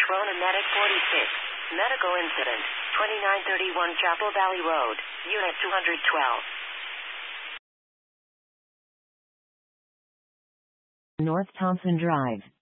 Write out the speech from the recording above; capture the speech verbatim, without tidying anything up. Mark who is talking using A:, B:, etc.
A: Corona Medic forty-six. Medical incident. twenty-nine thirty-one Chapel Valley Road. Unit two twelve.
B: North Thompson Drive.